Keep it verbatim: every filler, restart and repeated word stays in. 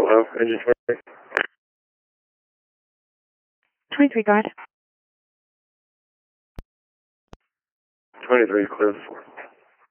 Hello, engine twenty-three. twenty-three, go ahead. twenty-three, clear the floor.